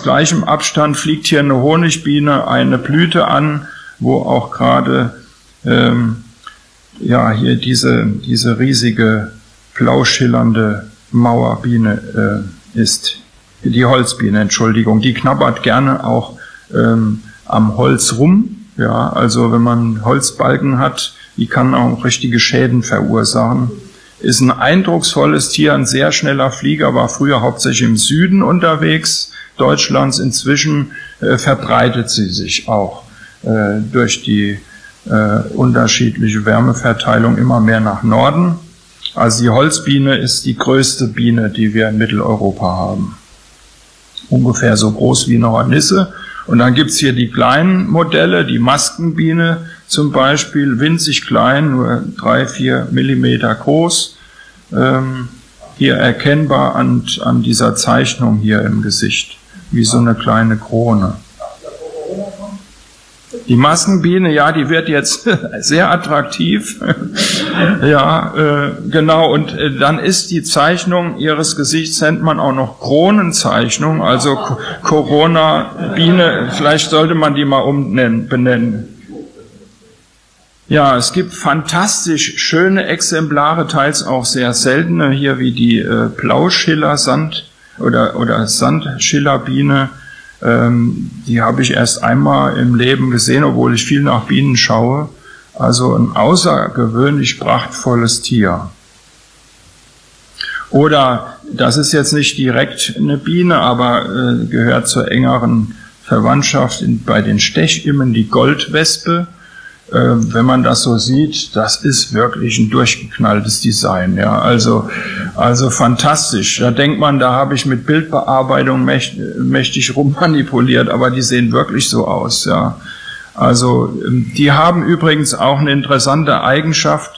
aus gleichem Abstand fliegt hier eine Honigbiene eine Blüte an, wo auch gerade hier diese riesige blau schillernde Mauerbiene ist. Die Holzbiene, Entschuldigung, die knabbert gerne auch am Holz rum. Ja, also wenn man Holzbalken hat, die kann auch richtige Schäden verursachen. Ist ein eindrucksvolles Tier, ein sehr schneller Flieger, war früher hauptsächlich im Süden unterwegs Deutschlands. Inzwischen verbreitet sie sich auch durch die unterschiedliche Wärmeverteilung immer mehr nach Norden. Also die Holzbiene ist die größte Biene, die wir in Mitteleuropa haben. Ungefähr so groß wie eine Hornisse. Und dann gibt's hier die kleinen Modelle, die Maskenbiene zum Beispiel, winzig klein, nur 3-4 Millimeter groß. Hier erkennbar an dieser Zeichnung hier im Gesicht, wie so eine kleine Krone. Die Maskenbiene, ja, die wird jetzt sehr attraktiv. Ja, genau. Und dann ist die Zeichnung ihres Gesichts, nennt man auch noch Kronenzeichnung, also Corona-Biene. Vielleicht sollte man die mal benennen. Ja, es gibt fantastisch schöne Exemplare, teils auch sehr seltene, hier wie die Blauschiller-Sand- oder Sandschillerbiene. Die habe ich erst einmal im Leben gesehen, obwohl ich viel nach Bienen schaue. Also ein außergewöhnlich prachtvolles Tier. Oder, das ist jetzt nicht direkt eine Biene, aber gehört zur engeren Verwandtschaft bei den Stechimmen, die Goldwespe. Wenn man das so sieht, das ist wirklich ein durchgeknalltes Design, ja, also fantastisch. Da denkt man, da habe ich mit Bildbearbeitung mächtig rummanipuliert, aber die sehen wirklich so aus, ja. Also, die haben übrigens auch eine interessante Eigenschaft,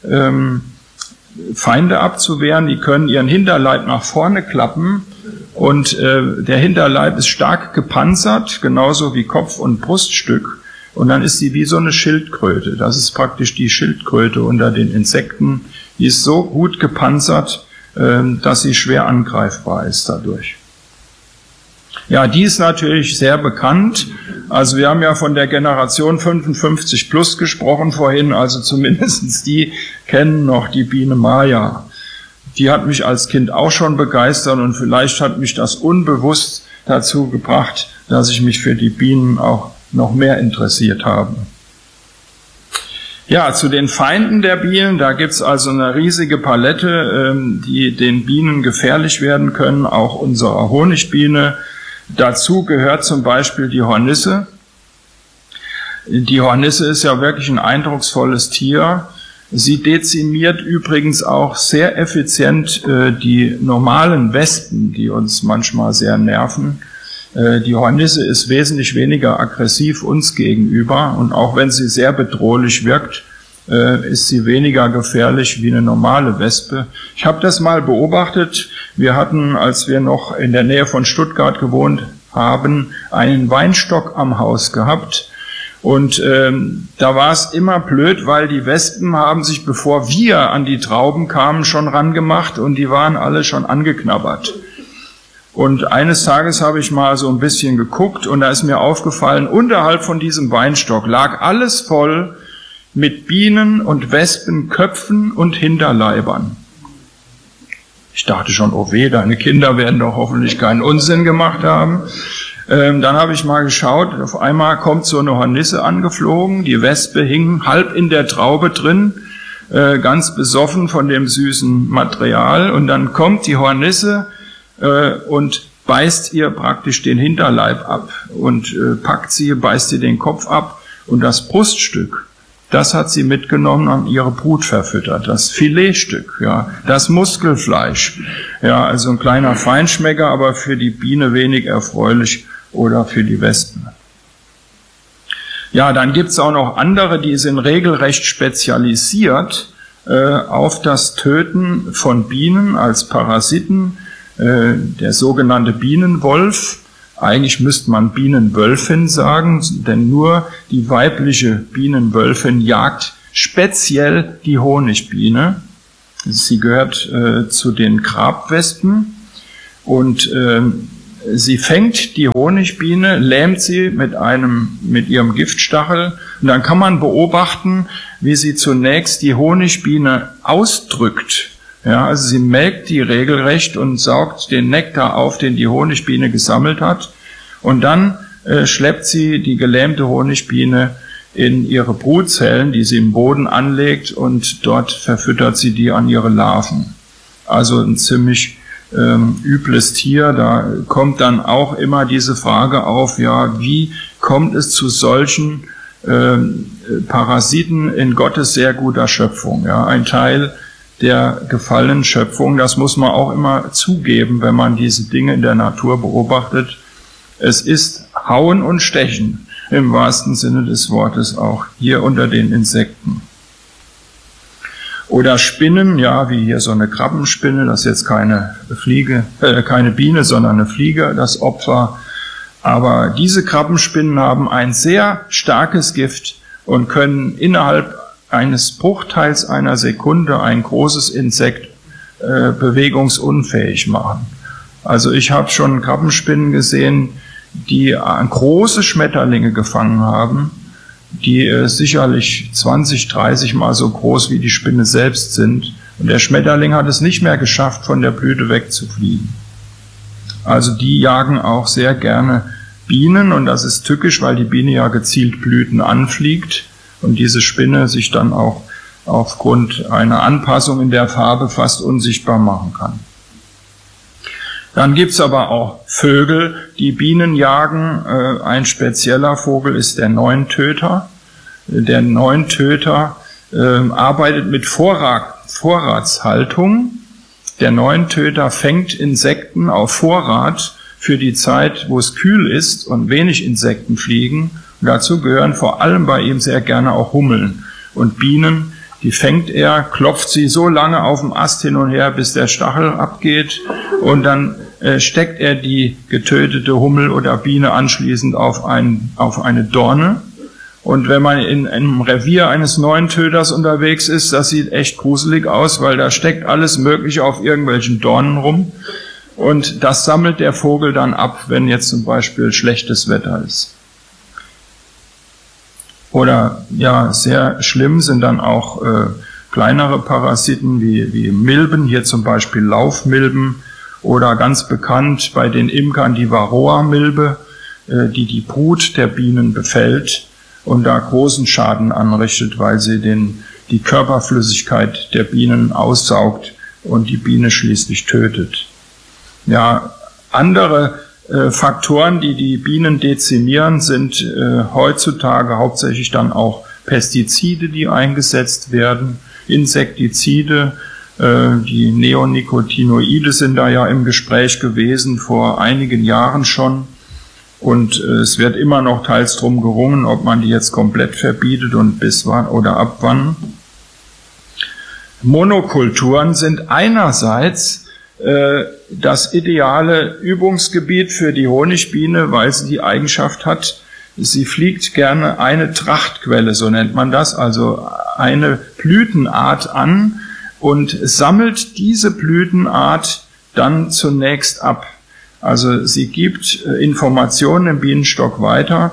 Feinde abzuwehren. Die können ihren Hinterleib nach vorne klappen und der Hinterleib ist stark gepanzert, genauso wie Kopf- und Bruststück. Und dann ist sie wie so eine Schildkröte. Das ist praktisch die Schildkröte unter den Insekten. Die ist so gut gepanzert, dass sie schwer angreifbar ist dadurch. Ja, die ist natürlich sehr bekannt. Also wir haben ja von der Generation 55 plus gesprochen vorhin, also zumindestens die kennen noch die Biene Maya. Die hat mich als Kind auch schon begeistert und vielleicht hat mich das unbewusst dazu gebracht, dass ich mich für die Bienen auch noch mehr interessiert haben. Ja, zu den Feinden der Bienen, da gibt's also eine riesige Palette, die den Bienen gefährlich werden können, auch unserer Honigbiene. Dazu gehört zum Beispiel die Hornisse. Die Hornisse ist ja wirklich ein eindrucksvolles Tier. Sie dezimiert übrigens auch sehr effizient die normalen Wespen, die uns manchmal sehr nerven. Die Hornisse ist wesentlich weniger aggressiv uns gegenüber und auch wenn sie sehr bedrohlich wirkt, ist sie weniger gefährlich wie eine normale Wespe. Ich habe das mal beobachtet. Wir hatten, als wir noch in der Nähe von Stuttgart gewohnt haben, einen Weinstock am Haus gehabt. Und da war es immer blöd, weil die Wespen haben sich, bevor wir an die Trauben kamen, schon rangemacht und die waren alle schon angeknabbert. Und eines Tages habe ich mal so ein bisschen geguckt und da ist mir aufgefallen, unterhalb von diesem Weinstock lag alles voll mit Bienen und Wespenköpfen und Hinterleibern. Ich dachte schon, oh weh, deine Kinder werden doch hoffentlich keinen Unsinn gemacht haben. Dann habe ich mal geschaut, auf einmal kommt so eine Hornisse angeflogen, die Wespe hing halb in der Traube drin, ganz besoffen von dem süßen Material und dann kommt die Hornisse und beißt ihr praktisch den Hinterleib ab und packt sie, beißt ihr den Kopf ab und das Bruststück, das hat sie mitgenommen und ihre Brut verfüttert, das Filetstück, ja, das Muskelfleisch, ja, also ein kleiner Feinschmecker, aber für die Biene wenig erfreulich oder für die Wespen. Ja, dann gibt's auch noch andere, die sind regelrecht spezialisiert auf das Töten von Bienen als Parasiten. Der sogenannte Bienenwolf, eigentlich müsste man Bienenwölfin sagen, denn nur die weibliche Bienenwölfin jagt speziell die Honigbiene. Sie gehört zu den Grabwespen und Sie fängt die Honigbiene, lähmt sie mit ihrem Giftstachel, und dann kann man beobachten, wie sie zunächst die Honigbiene ausdrückt. Ja, also sie melkt die regelrecht und saugt den Nektar auf, den die Honigbiene gesammelt hat, und dann schleppt sie die gelähmte Honigbiene in ihre Brutzellen, die sie im Boden anlegt, und dort verfüttert sie die an ihre Larven. Also ein ziemlich übles Tier. Da kommt dann auch immer diese Frage auf, ja, wie kommt es zu solchen Parasiten in Gottes sehr guter Schöpfung? Ja, ein Teil der gefallenen Schöpfung, das muss man auch immer zugeben, wenn man diese Dinge in der Natur beobachtet. Es ist Hauen und Stechen, im wahrsten Sinne des Wortes, auch hier unter den Insekten. Oder Spinnen, ja, wie hier so eine Krabbenspinne, das ist jetzt keine Biene, sondern eine Fliege, das Opfer. Aber diese Krabbenspinnen haben ein sehr starkes Gift und können innerhalb eines Bruchteils einer Sekunde ein großes Insekt bewegungsunfähig machen. Also ich habe schon Krabbenspinnen gesehen, die große Schmetterlinge gefangen haben, die sicherlich 20, 30 Mal so groß wie die Spinne selbst sind. Und der Schmetterling hat es nicht mehr geschafft, von der Blüte wegzufliegen. Also die jagen auch sehr gerne Bienen, und das ist tückisch, weil die Biene ja gezielt Blüten anfliegt und diese Spinne sich dann auch aufgrund einer Anpassung in der Farbe fast unsichtbar machen kann. Dann gibt's aber auch Vögel, die Bienen jagen. Ein spezieller Vogel ist der Neuntöter. Der Neuntöter arbeitet mit Vorratshaltung. Der Neuntöter fängt Insekten auf Vorrat für die Zeit, wo es kühl ist und wenig Insekten fliegen. Und dazu gehören vor allem bei ihm sehr gerne auch Hummeln. Und Bienen, die fängt er, klopft sie so lange auf dem Ast hin und her, bis der Stachel abgeht, und dann steckt er die getötete Hummel oder Biene anschließend auf eine Dorne. Und wenn man in einem Revier eines Neuntöters unterwegs ist, das sieht echt gruselig aus, weil da steckt alles Mögliche auf irgendwelchen Dornen rum. Und das sammelt der Vogel dann ab, wenn jetzt zum Beispiel schlechtes Wetter ist. Oder ja, sehr schlimm sind dann auch kleinere Parasiten wie Milben, hier zum Beispiel Laufmilben, oder ganz bekannt bei den Imkern die Varroa-Milbe, die die Brut der Bienen befällt und da großen Schaden anrichtet, weil sie die Körperflüssigkeit der Bienen aussaugt und die Biene schließlich tötet. Ja, andere Faktoren, die die Bienen dezimieren, sind heutzutage hauptsächlich dann auch Pestizide, die eingesetzt werden, Insektizide. Die Neonicotinoide sind da ja im Gespräch gewesen, vor einigen Jahren schon. Und es wird immer noch teils drum gerungen, ob man die jetzt komplett verbietet und bis wann oder ab wann. Monokulturen sind einerseits das ideale Übungsgebiet für die Honigbiene, weil sie die Eigenschaft hat, sie fliegt gerne eine Trachtquelle, so nennt man das, also eine Blütenart an, und sammelt diese Blütenart dann zunächst ab. Also sie gibt Informationen im Bienenstock weiter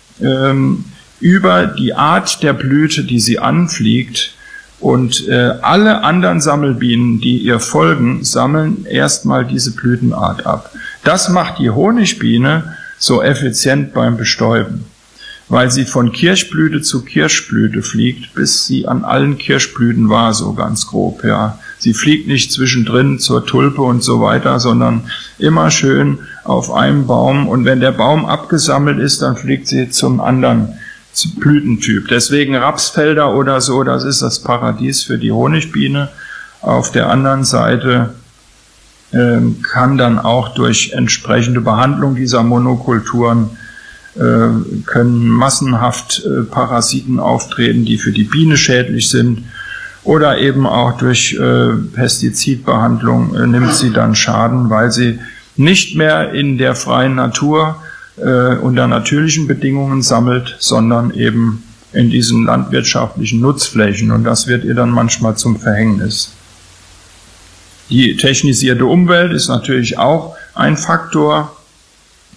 über die Art der Blüte, die sie anfliegt, und alle anderen Sammelbienen, die ihr folgen, sammeln erstmal diese Blütenart ab. Das macht die Honigbiene so effizient beim Bestäuben, weil sie von Kirschblüte zu Kirschblüte fliegt, bis sie an allen Kirschblüten war, so ganz grob, ja. Sie fliegt nicht zwischendrin zur Tulpe und so weiter, sondern immer schön auf einem Baum, und wenn der Baum abgesammelt ist, dann fliegt sie zum anderen Blütentyp. Deswegen Rapsfelder oder so, das ist das Paradies für die Honigbiene. Auf der anderen Seite kann dann auch durch entsprechende Behandlung dieser Monokulturen können massenhaft Parasiten auftreten, die für die Biene schädlich sind, oder eben auch durch Pestizidbehandlung nimmt sie dann Schaden, weil sie nicht mehr in der freien Natur unter natürlichen Bedingungen sammelt, sondern eben in diesen landwirtschaftlichen Nutzflächen, und das wird ihr dann manchmal zum Verhängnis. Die technisierte Umwelt ist natürlich auch ein Faktor.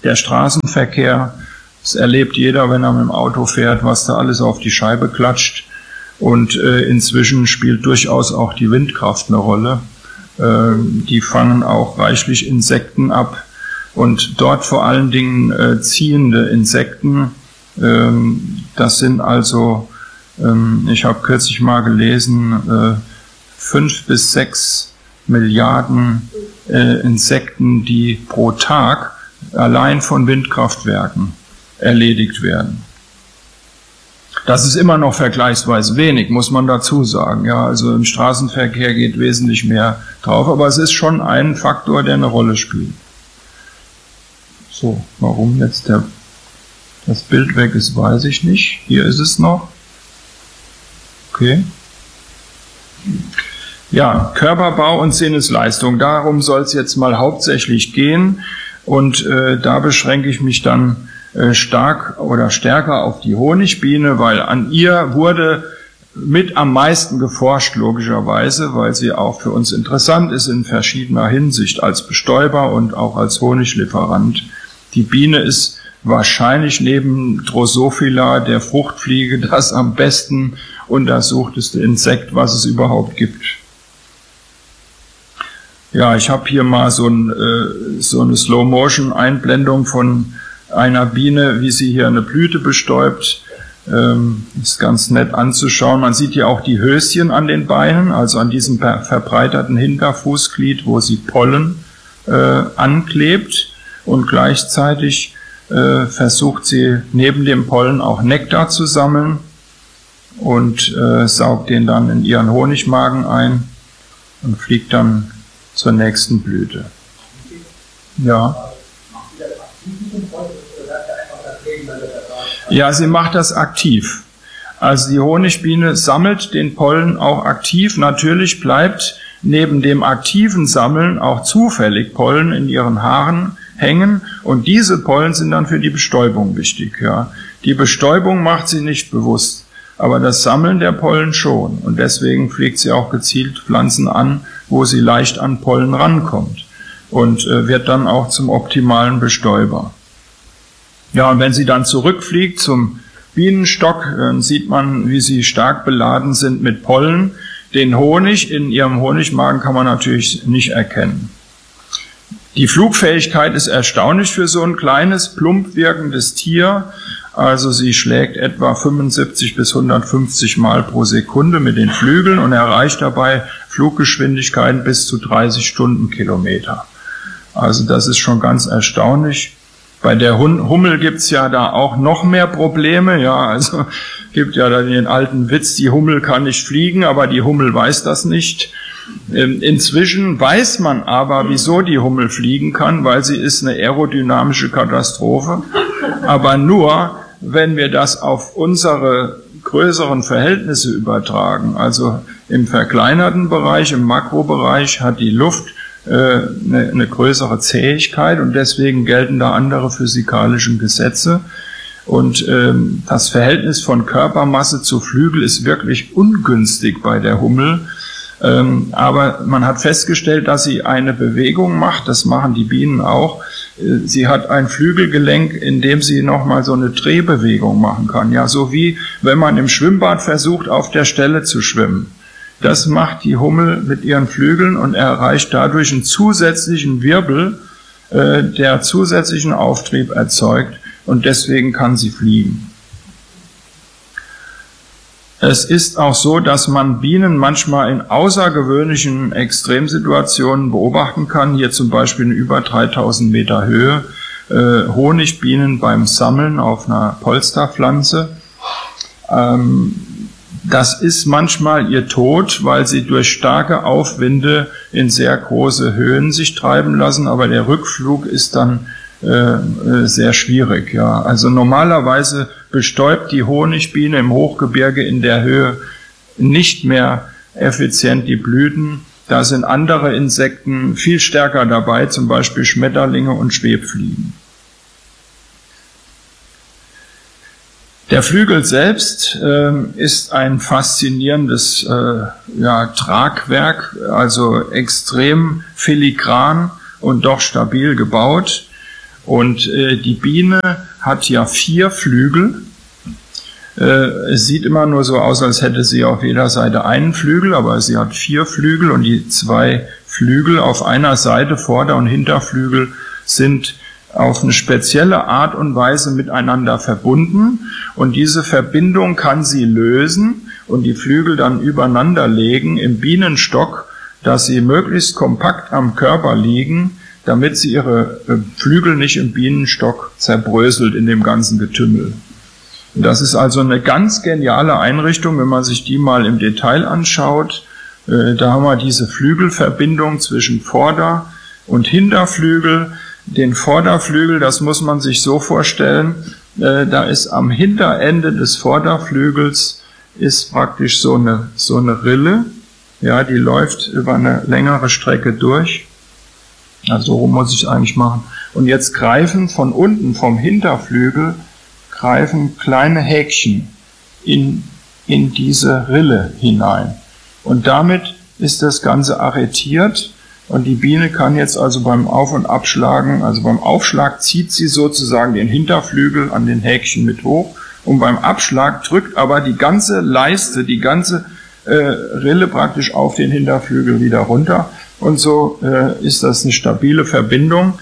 Der Straßenverkehr, das erlebt jeder, wenn er mit dem Auto fährt, was da alles auf die Scheibe klatscht. Und inzwischen spielt durchaus auch die Windkraft eine Rolle. Die fangen auch reichlich Insekten ab. Und dort vor allen Dingen ziehende Insekten. Das sind also, ich habe kürzlich mal gelesen, 5 bis 6 Milliarden Insekten, die pro Tag allein von Windkraftwerken erledigt werden. Das ist immer noch vergleichsweise wenig, muss man dazu sagen. Ja, also im Straßenverkehr geht wesentlich mehr drauf, aber es ist schon ein Faktor, der eine Rolle spielt. So, warum jetzt das Bild weg ist, weiß ich nicht. Hier ist es noch. Okay. Ja, Körperbau und Sinnesleistung, darum soll es jetzt mal hauptsächlich gehen. Und da beschränke ich mich dann stark oder stärker auf die Honigbiene, weil an ihr wurde mit am meisten geforscht, logischerweise, weil sie auch für uns interessant ist in verschiedener Hinsicht als Bestäuber und auch als Honiglieferant. Die Biene ist wahrscheinlich neben Drosophila, der Fruchtfliege, das am besten untersuchteste Insekt, was es überhaupt gibt. Ja, ich habe hier mal so eine Slow-Motion-Einblendung von einer Biene, wie sie hier eine Blüte bestäubt. Ist ganz nett anzuschauen. Man sieht hier auch die Höschen an den Beinen, also an diesem verbreiterten Hinterfußglied, wo sie Pollen anklebt. Und gleichzeitig versucht sie neben dem Pollen auch Nektar zu sammeln und saugt den dann in ihren Honigmagen ein und fliegt dann zur nächsten Blüte. Ja. Ja, sie macht das aktiv. Also die Honigbiene sammelt den Pollen auch aktiv. Natürlich bleibt neben dem aktiven Sammeln auch zufällig Pollen in ihren Haaren hängen und diese Pollen sind dann für die Bestäubung wichtig. Ja. Die Bestäubung macht sie nicht bewusst, aber das Sammeln der Pollen schon und deswegen pflegt sie auch gezielt Pflanzen an, wo sie leicht an Pollen rankommt und wird dann auch zum optimalen Bestäuber. Ja, und wenn sie dann zurückfliegt zum Bienenstock, dann sieht man, wie sie stark beladen sind mit Pollen. Den Honig in ihrem Honigmagen kann man natürlich nicht erkennen. Die Flugfähigkeit ist erstaunlich für so ein kleines, plump wirkendes Tier. Also sie schlägt etwa 75 bis 150 Mal pro Sekunde mit den Flügeln und erreicht dabei Fluggeschwindigkeiten bis zu 30 Stundenkilometer. Also das ist schon ganz erstaunlich. Bei der Hummel gibt's ja da auch noch mehr Probleme. Ja, also gibt ja da den alten Witz, die Hummel kann nicht fliegen, aber die Hummel weiß das nicht. Inzwischen weiß man aber, wieso die Hummel fliegen kann, weil sie ist eine aerodynamische Katastrophe. Aber nur, wenn wir das auf unsere größeren Verhältnisse übertragen. Also im verkleinerten Bereich, im Makrobereich hat die Luft eine größere Zähigkeit und deswegen gelten da andere physikalische Gesetze. Und das Verhältnis von Körpermasse zu Flügel ist wirklich ungünstig bei der Hummel. Aber man hat festgestellt, dass sie eine Bewegung macht, das machen die Bienen auch. Sie hat ein Flügelgelenk, in dem sie nochmal so eine Drehbewegung machen kann. Ja, so wie wenn man im Schwimmbad versucht, auf der Stelle zu schwimmen. Das macht die Hummel mit ihren Flügeln und erreicht dadurch einen zusätzlichen Wirbel, der zusätzlichen Auftrieb erzeugt und deswegen kann sie fliegen. Es ist auch so, dass man Bienen manchmal in außergewöhnlichen Extremsituationen beobachten kann. Hier zum Beispiel in über 3000 Meter Höhe Honigbienen beim Sammeln auf einer Polsterpflanze. Das ist manchmal ihr Tod, weil sie durch starke Aufwinde in sehr große Höhen sich treiben lassen, aber der Rückflug ist dann sehr schwierig. Ja. Also normalerweise bestäubt die Honigbiene im Hochgebirge in der Höhe nicht mehr effizient die Blüten. Da sind andere Insekten viel stärker dabei, zum Beispiel Schmetterlinge und Schwebfliegen. Der Flügel selbst ist ein faszinierendes Tragwerk, also extrem filigran und doch stabil gebaut. Und die Biene hat ja 4 Flügel. Es sieht immer nur so aus, als hätte sie auf jeder Seite einen Flügel, aber sie hat 4 Flügel und die 2 Flügel auf einer Seite, Vorder- und Hinterflügel, sind auf eine spezielle Art und Weise miteinander verbunden. Und diese Verbindung kann sie lösen und die Flügel dann übereinander legen im Bienenstock, dass sie möglichst kompakt am Körper liegen, damit sie ihre Flügel nicht im Bienenstock zerbröselt in dem ganzen Getümmel. Das ist also eine ganz geniale Einrichtung, wenn man sich die mal im Detail anschaut. Da haben wir diese Flügelverbindung zwischen Vorder- und Hinterflügel. Den Vorderflügel, das muss man sich so vorstellen, da ist am Hinterende des Vorderflügels ist praktisch so eine Rille, ja, die läuft über eine längere Strecke durch. Also so muss ich es eigentlich machen. Und jetzt greifen von unten, vom Hinterflügel, greifen kleine Häkchen in diese Rille hinein. Und damit ist das Ganze arretiert und die Biene kann jetzt also beim Auf- und Abschlagen, also beim Aufschlag zieht sie sozusagen den Hinterflügel an den Häkchen mit hoch und beim Abschlag drückt aber die ganze Leiste, die ganze Rille praktisch auf den Hinterflügel wieder runter und so ist das eine stabile Verbindung.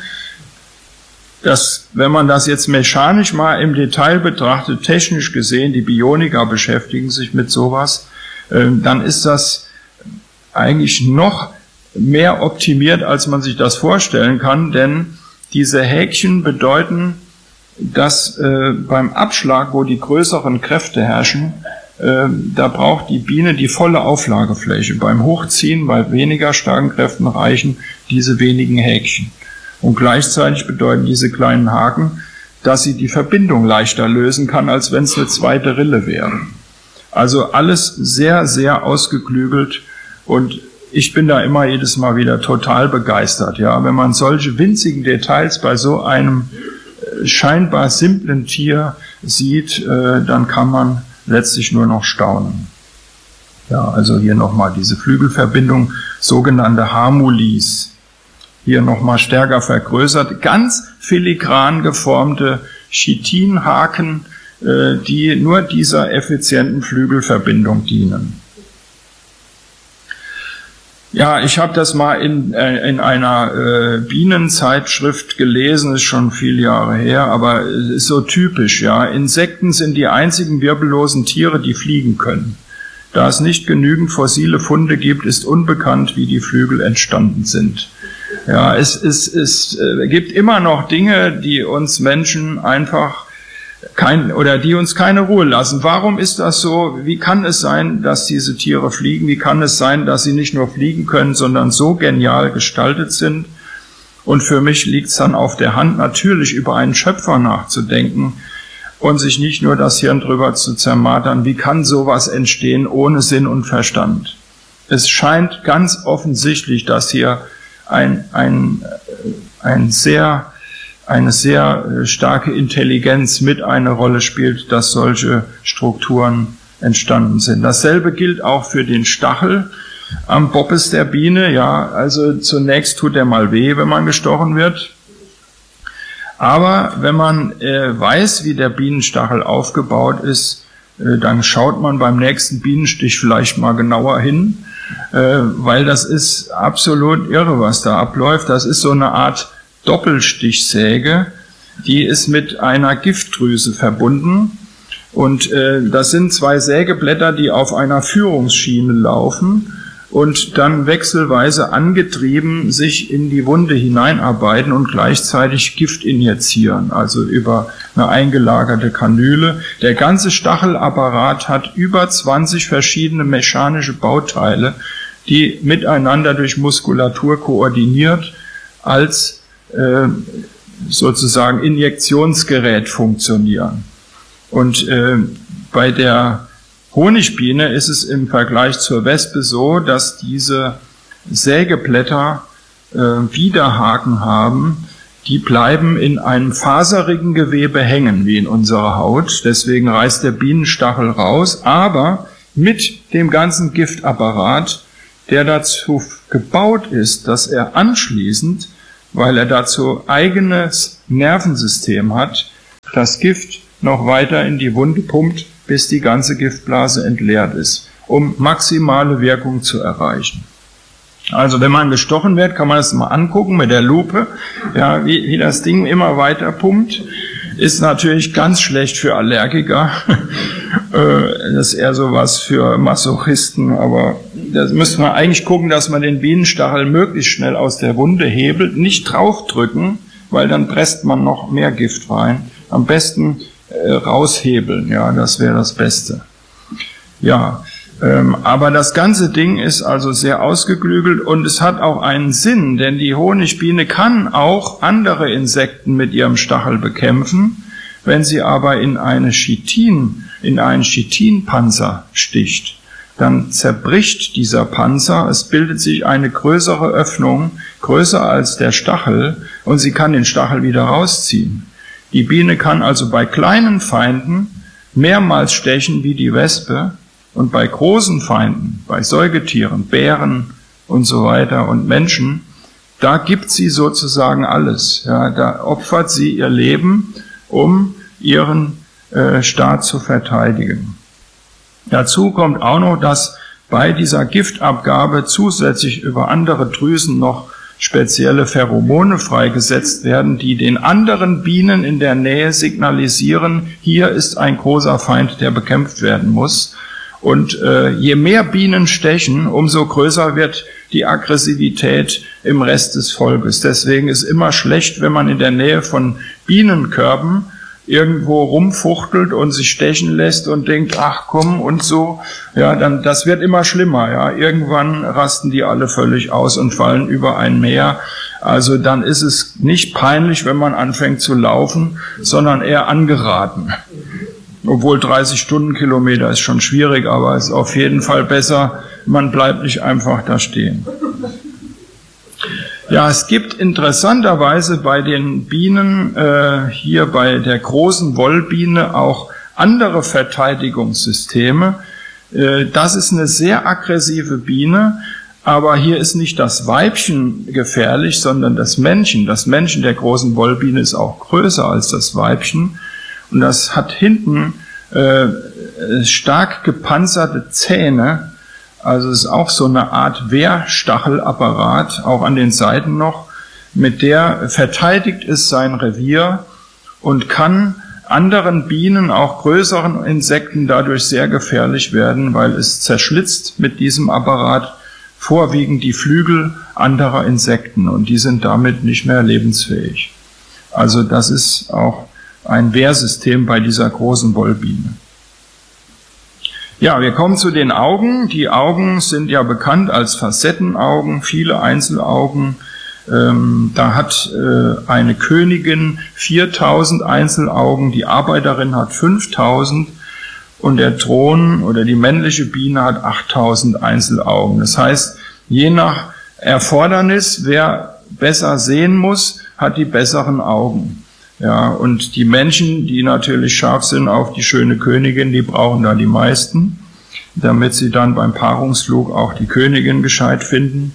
Wenn man das jetzt mechanisch mal im Detail betrachtet, technisch gesehen, die Bioniker beschäftigen sich mit sowas, dann ist das eigentlich noch mehr optimiert, als man sich das vorstellen kann, denn diese Häkchen bedeuten, dass beim Abschlag, wo die größeren Kräfte herrschen, da braucht die Biene die volle Auflagefläche. Beim Hochziehen, bei weniger starken Kräften reichen diese wenigen Häkchen. Und gleichzeitig bedeuten diese kleinen Haken, dass sie die Verbindung leichter lösen kann, als wenn es eine zweite Rille wäre. Also alles sehr, sehr ausgeklügelt und ich bin da immer jedes Mal wieder total begeistert. Ja, wenn man solche winzigen Details bei so einem scheinbar simplen Tier sieht, dann kann man letztlich nur noch staunen. Ja, also hier nochmal diese Flügelverbindung, sogenannte Harmolies. Hier nochmal stärker vergrößert, ganz filigran geformte Chitinhaken, die nur dieser effizienten Flügelverbindung dienen. Ja, ich habe das mal in einer Bienenzeitschrift gelesen, ist schon viele Jahre her, aber es ist so typisch, ja. Insekten sind die einzigen wirbellosen Tiere, die fliegen können. Da es nicht genügend fossile Funde gibt, ist unbekannt, wie die Flügel entstanden sind. Ja, es gibt immer noch Dinge, die uns Menschen einfach die uns keine Ruhe lassen. Warum ist das so? Wie kann es sein, dass diese Tiere fliegen? Wie kann es sein, dass sie nicht nur fliegen können, sondern so genial gestaltet sind? Und für mich liegt es dann auf der Hand, natürlich über einen Schöpfer nachzudenken und sich nicht nur das Hirn drüber zu zermartern. Wie kann sowas entstehen ohne Sinn und Verstand? Es scheint ganz offensichtlich, dass hier eine sehr starke Intelligenz mit eine Rolle spielt, dass solche Strukturen entstanden sind. Dasselbe gilt auch für den Stachel am Boppes der Biene. Ja, also zunächst tut er mal weh, wenn man gestochen wird. Aber wenn man weiß, wie der Bienenstachel aufgebaut ist, dann schaut man beim nächsten Bienenstich vielleicht mal genauer hin, weil das ist absolut irre, was da abläuft. Das ist so eine Art Doppelstichsäge, die ist mit einer Giftdrüse verbunden und das sind 2 Sägeblätter, die auf einer Führungsschiene laufen und dann wechselweise angetrieben sich in die Wunde hineinarbeiten und gleichzeitig Gift injizieren, also über eine eingelagerte Kanüle. Der ganze Stachelapparat hat über 20 verschiedene mechanische Bauteile, die miteinander durch Muskulatur koordiniert als sozusagen Injektionsgerät funktionieren. Und bei der Honigbiene ist es im Vergleich zur Wespe so, dass diese Sägeblätter Widerhaken haben, die bleiben in einem faserigen Gewebe hängen, wie in unserer Haut. Deswegen reißt der Bienenstachel raus, aber mit dem ganzen Giftapparat, der dazu gebaut ist, dass er anschließend weil er dazu eigenes Nervensystem hat, das Gift noch weiter in die Wunde pumpt, bis die ganze Giftblase entleert ist, um maximale Wirkung zu erreichen. Also wenn man gestochen wird, kann man das mal angucken mit der Lupe, ja, wie das Ding immer weiter pumpt. Ist natürlich ganz schlecht für Allergiker. Das ist eher sowas für Masochisten, aber da müsste man eigentlich gucken, dass man den Bienenstachel möglichst schnell aus der Wunde hebelt, nicht draufdrücken, weil dann presst man noch mehr Gift rein. Am besten raushebeln, ja, das wäre das Beste. Ja, aber das ganze Ding ist also sehr ausgeklügelt und es hat auch einen Sinn, denn die Honigbiene kann auch andere Insekten mit ihrem Stachel bekämpfen. Wenn sie aber in einen Chitinpanzer sticht, dann zerbricht dieser Panzer, es bildet sich eine größere Öffnung, größer als der Stachel, und sie kann den Stachel wieder rausziehen. Die Biene kann also bei kleinen Feinden mehrmals stechen wie die Wespe, und bei großen Feinden, bei Säugetieren, Bären und so weiter und Menschen, da gibt sie sozusagen alles. Ja, da opfert sie ihr Leben, um ihren Staat zu verteidigen. Dazu kommt auch noch, dass bei dieser Giftabgabe zusätzlich über andere Drüsen noch spezielle Pheromone freigesetzt werden, die den anderen Bienen in der Nähe signalisieren, hier ist ein großer Feind, der bekämpft werden muss. Und je mehr Bienen stechen, umso größer wird die Aggressivität im Rest des Volkes. Deswegen ist immer schlecht, wenn man in der Nähe von Bienenkörben irgendwo rumfuchtelt und sich stechen lässt und denkt, ach komm und so. Ja, dann das wird immer schlimmer. Ja, irgendwann rasten die alle völlig aus und fallen über ein Meer. Also dann ist es nicht peinlich, wenn man anfängt zu laufen, sondern eher angeraten. Obwohl 30 Stundenkilometer ist schon schwierig, aber es ist auf jeden Fall besser, man bleibt nicht einfach da stehen. Ja, es gibt interessanterweise bei den Bienen, hier bei der großen Wollbiene, auch andere Verteidigungssysteme. Das ist eine sehr aggressive Biene, aber hier ist nicht das Weibchen gefährlich, sondern das Männchen. Das Männchen der großen Wollbiene ist auch größer als das Weibchen. Und das hat hinten stark gepanzerte Zähne, also es ist auch so eine Art Wehrstachelapparat, auch an den Seiten noch, mit der verteidigt es sein Revier und kann anderen Bienen, auch größeren Insekten, dadurch sehr gefährlich werden, weil es zerschlitzt mit diesem Apparat vorwiegend die Flügel anderer Insekten und die sind damit nicht mehr lebensfähig. Also das ist auch ein Wehrsystem bei dieser großen Wollbiene. Ja, wir kommen zu den Augen. Die Augen sind ja bekannt als Facettenaugen, viele Einzelaugen. Da hat eine Königin 4000 Einzelaugen, die Arbeiterin hat 5000 und der Thron oder die männliche Biene hat 8000 Einzelaugen. Das heißt, je nach Erfordernis, wer besser sehen muss, hat die besseren Augen. Ja, und die Männchen, die natürlich scharf sind auf die schöne Königin, die brauchen da die meisten, damit sie dann beim Paarungsflug auch die Königin gescheit finden.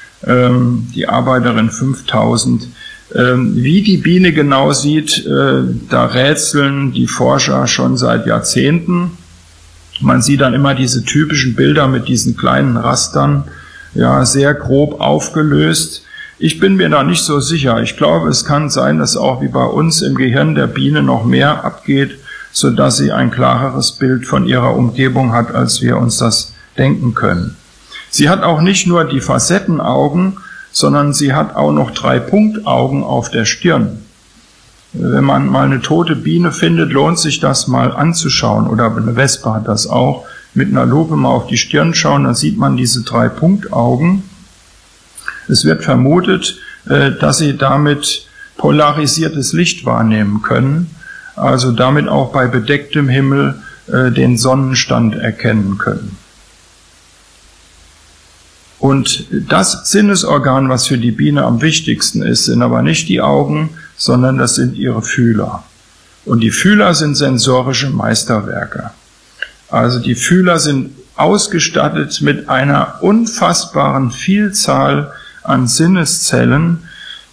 Die Arbeiterin 5000. Wie die Biene genau sieht, da rätseln die Forscher schon seit Jahrzehnten. Man sieht dann immer diese typischen Bilder mit diesen kleinen Rastern, ja, sehr grob aufgelöst. Ich bin mir da nicht so sicher. Ich glaube, es kann sein, dass auch wie bei uns im Gehirn der Biene noch mehr abgeht, sodass sie ein klareres Bild von ihrer Umgebung hat, als wir uns das denken können. Sie hat auch nicht nur die Facettenaugen, sondern sie hat auch noch 3 Punktaugen auf der Stirn. Wenn man mal eine tote Biene findet, lohnt sich das mal anzuschauen. Oder eine Wespe hat das auch. Mit einer Lupe mal auf die Stirn schauen, dann sieht man diese 3 Punktaugen. Es wird vermutet, dass sie damit polarisiertes Licht wahrnehmen können, also damit auch bei bedecktem Himmel den Sonnenstand erkennen können. Und das Sinnesorgan, was für die Biene am wichtigsten ist, sind aber nicht die Augen, sondern das sind ihre Fühler. Und die Fühler sind sensorische Meisterwerke. Also die Fühler sind ausgestattet mit einer unfassbaren Vielzahl an Sinneszellen,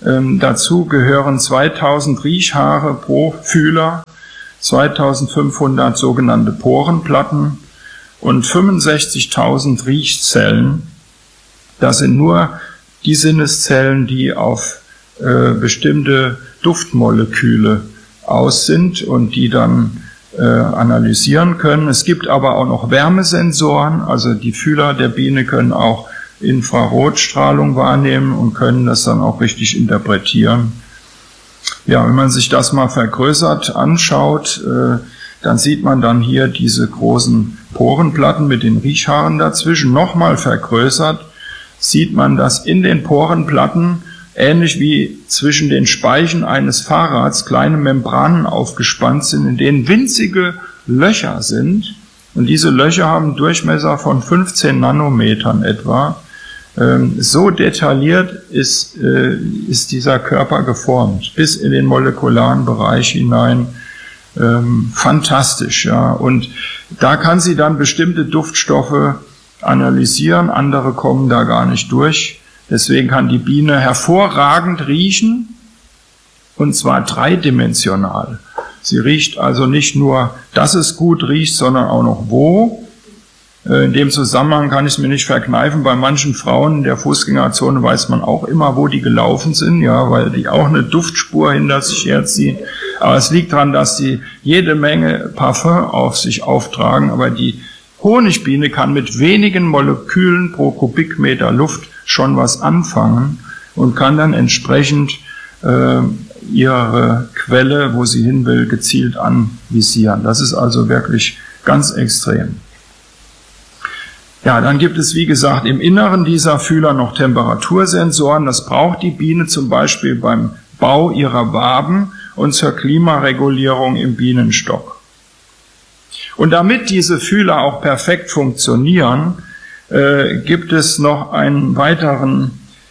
Dazu gehören 2000 Riechhaare pro Fühler, 2500 sogenannte Porenplatten und 65.000 Riechzellen. Das sind nur die Sinneszellen, die auf bestimmte Duftmoleküle aus sind und die dann analysieren können. Es gibt aber auch noch Wärmesensoren, also die Fühler der Biene können auch Infrarotstrahlung wahrnehmen und können das dann auch richtig interpretieren. Ja, wenn man sich das mal vergrößert anschaut, dann sieht man dann hier diese großen Porenplatten mit den Riechhaaren dazwischen. Nochmal vergrößert sieht man, dass in den Porenplatten, ähnlich wie zwischen den Speichen eines Fahrrads, kleine Membranen aufgespannt sind, in denen winzige Löcher sind. Und diese Löcher haben einen Durchmesser von 15 Nanometern etwa. So detailliert ist dieser Körper geformt, bis in den molekularen Bereich hinein. Fantastisch, ja. Und da kann sie dann bestimmte Duftstoffe analysieren, andere kommen da gar nicht durch. Deswegen kann die Biene hervorragend riechen, und zwar dreidimensional. Sie riecht also nicht nur, dass es gut riecht, sondern auch noch wo. In dem Zusammenhang kann ich es mir nicht verkneifen, bei manchen Frauen in der Fußgängerzone weiß man auch immer, wo die gelaufen sind, ja, weil die auch eine Duftspur hinter sich herziehen. Aber es liegt daran, dass die jede Menge Parfum auf sich auftragen, aber die Honigbiene kann mit wenigen Molekülen pro Kubikmeter Luft schon was anfangen und kann dann entsprechend ihre Quelle, wo sie hin will, gezielt anvisieren. Das ist also wirklich ganz extrem. Ja, dann gibt es, wie gesagt, im Inneren dieser Fühler noch Temperatursensoren. Das braucht die Biene zum Beispiel beim Bau ihrer Waben und zur Klimaregulierung im Bienenstock. Und damit diese Fühler auch perfekt funktionieren, gibt es noch einen weiteren,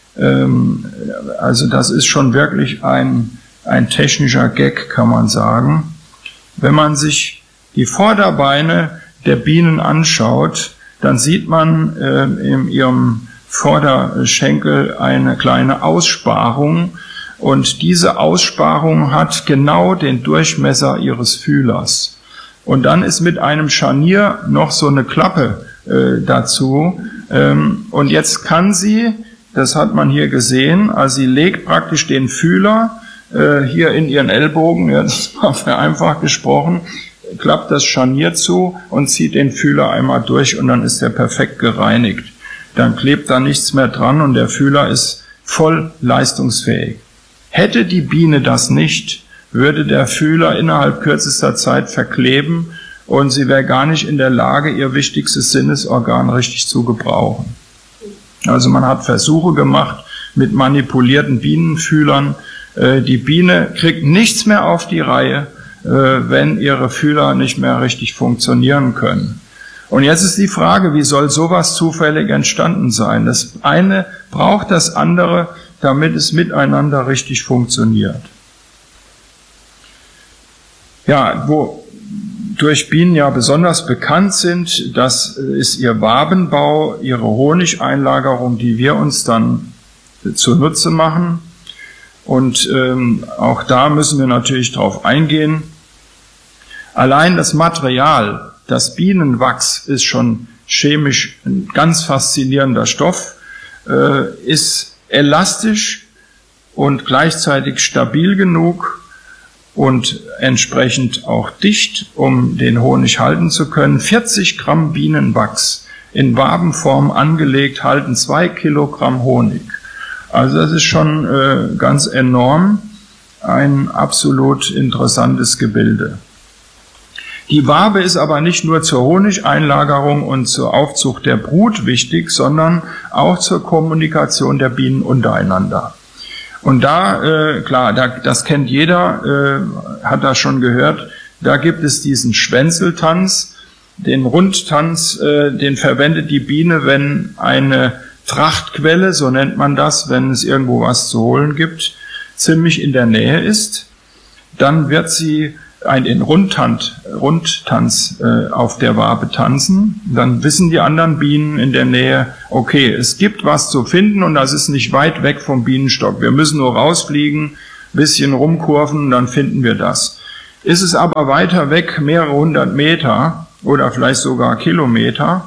also das ist schon wirklich ein technischer Gag, kann man sagen. Wenn man sich die Vorderbeine der Bienen anschaut, dann sieht man in ihrem Vorderschenkel eine kleine Aussparung, und diese Aussparung hat genau den Durchmesser ihres Fühlers. Und dann ist mit einem Scharnier noch so eine Klappe dazu, und jetzt kann sie, das hat man hier gesehen, also sie legt praktisch den Fühler hier in ihren Ellbogen, jetzt mal vereinfacht gesprochen, klappt das Scharnier zu und zieht den Fühler einmal durch, und dann ist er perfekt gereinigt. Dann klebt da nichts mehr dran und der Fühler ist voll leistungsfähig. Hätte die Biene das nicht, würde der Fühler innerhalb kürzester Zeit verkleben und sie wäre gar nicht in der Lage, ihr wichtigstes Sinnesorgan richtig zu gebrauchen. Also man hat Versuche gemacht mit manipulierten Bienenfühlern. Die Biene kriegt nichts mehr auf die Reihe, wenn ihre Fühler nicht mehr richtig funktionieren können. Und jetzt ist die Frage, wie soll sowas zufällig entstanden sein? Das eine braucht das andere, damit es miteinander richtig funktioniert. Ja, wodurch Bienen ja besonders bekannt sind, das ist ihr Wabenbau, ihre Honigeinlagerung, die wir uns dann zunutze machen. Und auch da müssen wir natürlich drauf eingehen. Allein das Material, das Bienenwachs, ist schon chemisch ein ganz faszinierender Stoff, ist elastisch und gleichzeitig stabil genug und entsprechend auch dicht, um den Honig halten zu können. 40 Gramm Bienenwachs in Wabenform angelegt halten 2 Kilogramm Honig. Also das ist schon ganz enorm, ein absolut interessantes Gebilde. Die Wabe ist aber nicht nur zur Honigeinlagerung und zur Aufzucht der Brut wichtig, sondern auch zur Kommunikation der Bienen untereinander. Und da, klar, das kennt jeder, hat das schon gehört, da gibt es diesen Schwänzeltanz, den Rundtanz, den verwendet die Biene, wenn eine Trachtquelle, so nennt man das, wenn es irgendwo was zu holen gibt, ziemlich in der Nähe ist. Dann wird sie einen Rundtanz auf der Wabe tanzen, dann wissen die anderen Bienen in der Nähe, okay, es gibt was zu finden und das ist nicht weit weg vom Bienenstock. Wir müssen nur rausfliegen, bisschen rumkurven, dann finden wir das. Ist es aber weiter weg, mehrere hundert Meter oder vielleicht sogar Kilometer,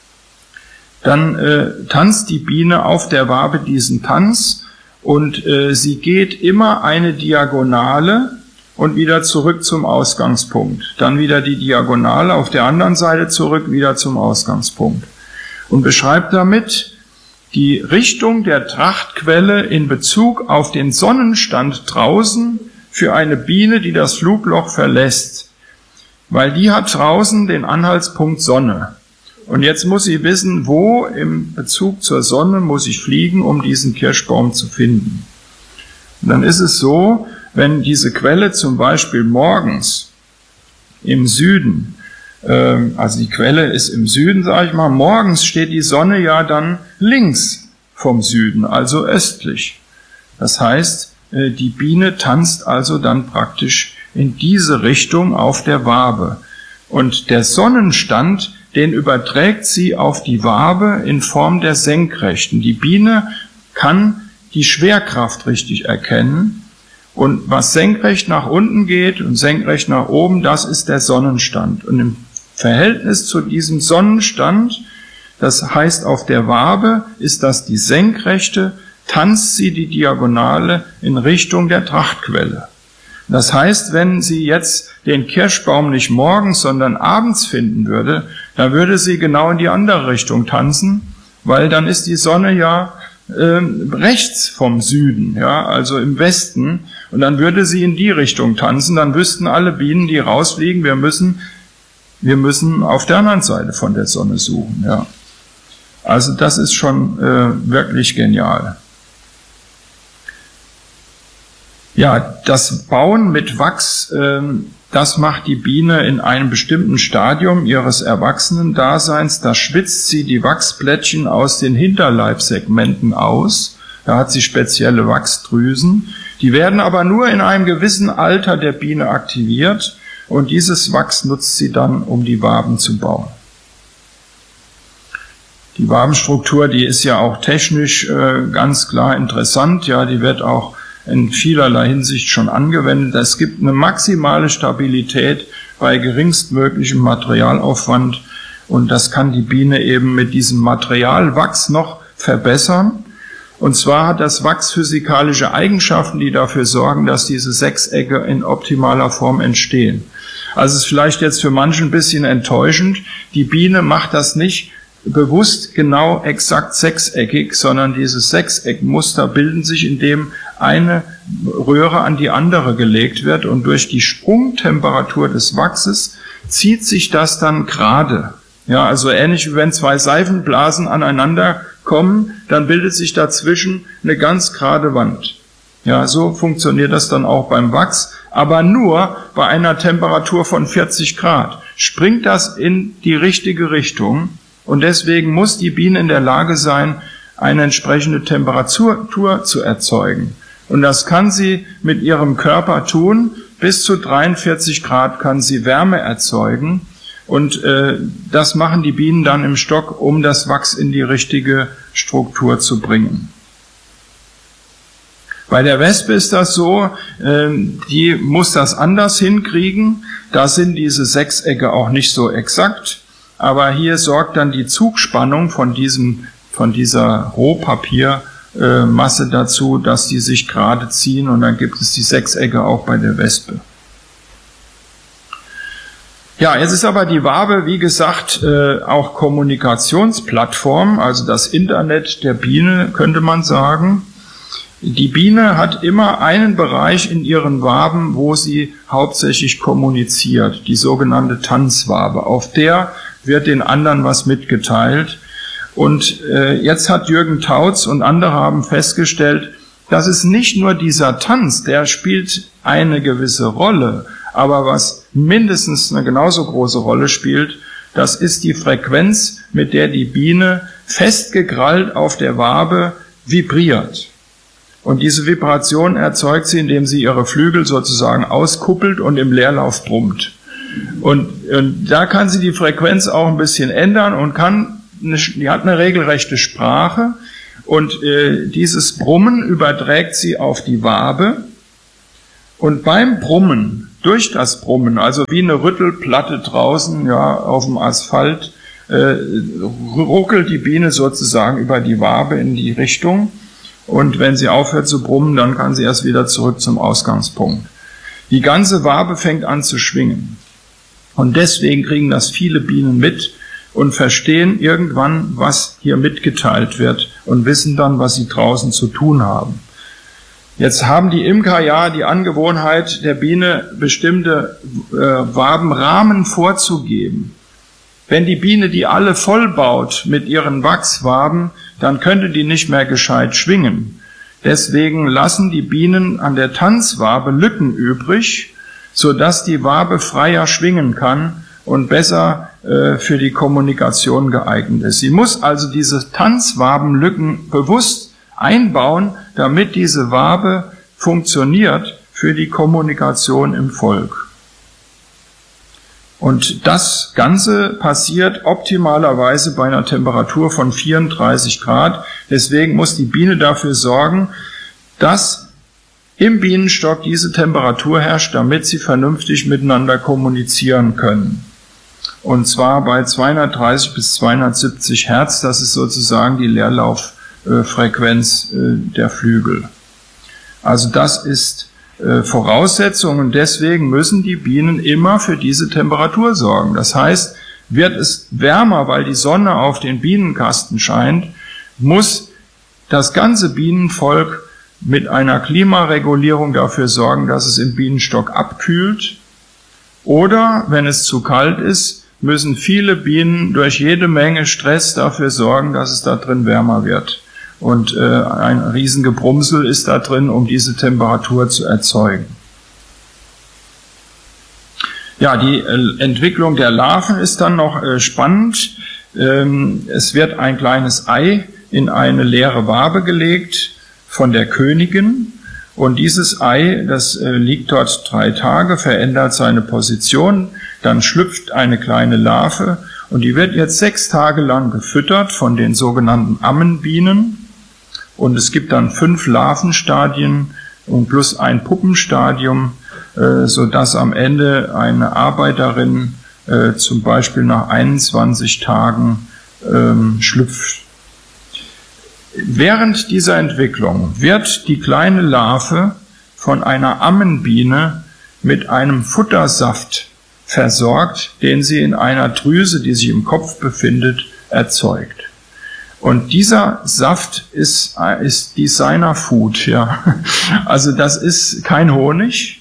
dann tanzt die Biene auf der Wabe diesen Tanz und sie geht immer eine Diagonale und wieder zurück zum Ausgangspunkt. Dann wieder die Diagonale auf der anderen Seite zurück, wieder zum Ausgangspunkt. Und beschreibt damit die Richtung der Trachtquelle in Bezug auf den Sonnenstand draußen für eine Biene, die das Flugloch verlässt. Weil die hat draußen den Anhaltspunkt Sonne. Und jetzt muss sie wissen, wo im Bezug zur Sonne muss ich fliegen, um diesen Kirschbaum zu finden. Und dann ist es so, wenn diese Quelle zum Beispiel morgens im Süden, also die Quelle ist im Süden, sage ich mal, morgens steht die Sonne ja dann links vom Süden, also östlich. Das heißt, die Biene tanzt also dann praktisch in diese Richtung auf der Wabe. Und der Sonnenstand, den überträgt sie auf die Wabe in Form der Senkrechten. Die Biene kann die Schwerkraft richtig erkennen. Und was senkrecht nach unten geht und senkrecht nach oben, das ist der Sonnenstand. Und im Verhältnis zu diesem Sonnenstand, das heißt auf der Wabe, ist das die Senkrechte, tanzt sie die Diagonale in Richtung der Trachtquelle. Das heißt, wenn sie jetzt den Kirschbaum nicht morgens, sondern abends finden würde, dann würde sie genau in die andere Richtung tanzen, weil dann ist die Sonne ja rechts vom Süden, ja, also im Westen, und dann würde sie in die Richtung tanzen, dann wüssten alle Bienen, die rausfliegen, wir müssen auf der anderen Seite von der Sonne suchen, ja. Also das ist schon wirklich genial. Ja, das Bauen mit Wachs, das macht die Biene in einem bestimmten Stadium ihres Erwachsenendaseins. Da schwitzt sie die Wachsplättchen aus den Hinterleibssegmenten aus. Da hat sie spezielle Wachsdrüsen. Die werden aber nur in einem gewissen Alter der Biene aktiviert. Und dieses Wachs nutzt sie dann, um die Waben zu bauen. Die Wabenstruktur, die ist ja auch technisch ganz klar interessant. Ja, die wird auch in vielerlei Hinsicht schon angewendet. Es gibt eine maximale Stabilität bei geringstmöglichem Materialaufwand und das kann die Biene eben mit diesem Materialwachs noch verbessern. Und zwar hat das Wachs physikalische Eigenschaften, die dafür sorgen, dass diese Sechsecke in optimaler Form entstehen. Also es ist vielleicht jetzt für manche ein bisschen enttäuschend. Die Biene macht das nicht bewusst genau exakt sechseckig, sondern diese Sechseckmuster bilden sich, indem eine Röhre an die andere gelegt wird und durch die Sprungtemperatur des Wachses zieht sich das dann gerade. Ja, also ähnlich wie wenn zwei Seifenblasen aneinander kommen, dann bildet sich dazwischen eine ganz gerade Wand. Ja, so funktioniert das dann auch beim Wachs, aber nur bei einer Temperatur von 40 Grad. Springt das in die richtige Richtung, und deswegen muss die Biene in der Lage sein, eine entsprechende Temperatur zu erzeugen. Und das kann sie mit ihrem Körper tun. Bis zu 43 Grad kann sie Wärme erzeugen. Und das machen die Bienen dann im Stock, um das Wachs in die richtige Struktur zu bringen. Bei der Wespe ist das so, die muss das anders hinkriegen. Da sind diese Sechsecke auch nicht so exakt. Aber hier sorgt dann die Zugspannung von dieser Rohpapiermasse dazu, dass die sich gerade ziehen, und dann gibt es die Sechsecke auch bei der Wespe. Ja, jetzt ist aber die Wabe, wie gesagt, auch Kommunikationsplattform, also das Internet der Biene, könnte man sagen. Die Biene hat immer einen Bereich in ihren Waben, wo sie hauptsächlich kommuniziert, die sogenannte Tanzwabe. Auf der wird den anderen was mitgeteilt. Und jetzt hat Jürgen Tautz und andere haben festgestellt, dass es nicht nur dieser Tanz, der spielt eine gewisse Rolle, aber was mindestens eine genauso große Rolle spielt, das ist die Frequenz, mit der die Biene festgekrallt auf der Wabe vibriert. Und diese Vibration erzeugt sie, indem sie ihre Flügel sozusagen auskuppelt und im Leerlauf brummt. Und da kann sie die Frequenz auch ein bisschen ändern und die hat eine regelrechte Sprache. Und dieses Brummen überträgt sie auf die Wabe. Und beim Brummen, durch das Brummen, also wie eine Rüttelplatte draußen, ja, auf dem Asphalt, ruckelt die Biene sozusagen über die Wabe in die Richtung. Und wenn sie aufhört zu brummen, dann kann sie erst wieder zurück zum Ausgangspunkt. Die ganze Wabe fängt an zu schwingen. Und deswegen kriegen das viele Bienen mit und verstehen irgendwann, was hier mitgeteilt wird und wissen dann, was sie draußen zu tun haben. Jetzt haben die Imker ja die Angewohnheit, der Biene bestimmte Wabenrahmen vorzugeben. Wenn die Biene die alle vollbaut mit ihren Wachswaben, dann könnte die nicht mehr gescheit schwingen. Deswegen lassen die Bienen an der Tanzwabe Lücken übrig, sodass die Wabe freier schwingen kann und besser für die Kommunikation geeignet ist. Sie muss also diese Tanzwabenlücken bewusst einbauen, damit diese Wabe funktioniert für die Kommunikation im Volk. Und das Ganze passiert optimalerweise bei einer Temperatur von 34 Grad. Deswegen muss die Biene dafür sorgen, dass im Bienenstock diese Temperatur herrscht, damit sie vernünftig miteinander kommunizieren können. Und zwar bei 230 bis 270 Hertz, das ist sozusagen die Leerlauffrequenz der Flügel. Also das ist Voraussetzung und deswegen müssen die Bienen immer für diese Temperatur sorgen. Das heißt, wird es wärmer, weil die Sonne auf den Bienenkasten scheint, muss das ganze Bienenvolk mit einer Klimaregulierung dafür sorgen, dass es im Bienenstock abkühlt. Oder, wenn es zu kalt ist, müssen viele Bienen durch jede Menge Stress dafür sorgen, dass es da drin wärmer wird. Und ein Riesengebrumsel ist da drin, um diese Temperatur zu erzeugen. Ja, die Entwicklung der Larven ist dann noch spannend. Es wird ein kleines Ei in eine leere Wabe gelegt von der Königin. Und dieses Ei, das liegt dort 3 Tage, verändert seine Position. Dann schlüpft eine kleine Larve und die wird jetzt 6 Tage lang gefüttert von den sogenannten Ammenbienen. Und es gibt dann 5 Larvenstadien und plus ein Puppenstadium, sodass am Ende eine Arbeiterin zum Beispiel nach 21 Tagen schlüpft. Während dieser Entwicklung wird die kleine Larve von einer Ammenbiene mit einem Futtersaft versorgt, den sie in einer Drüse, die sich im Kopf befindet, erzeugt. Und dieser Saft ist Designer Food, ja. Also das ist kein Honig,